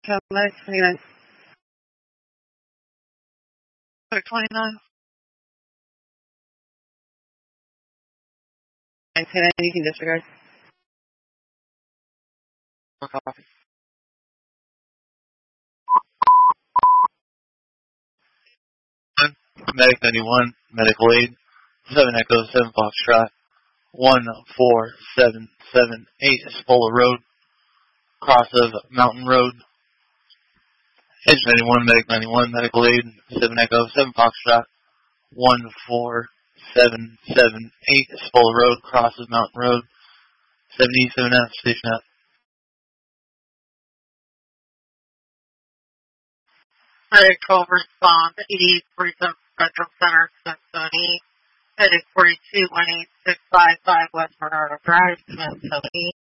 Let's see that. 29. And 10, you can disregard. For coffee. Medic 91, medical aid, 7 Echo, 7 Foxtrot, 14778 Spola Road, cross of Mountain Road. Edge 91, medic 91, medical aid, 7 Echo, 7 Foxtrot, 14778 Spola Road, cross of Mountain Road, 77F, station F. Medic 12 response, 8837 Spectrum Center, Cincinnati. Headed 4218655 West Bernardo Drive, Cincinnati.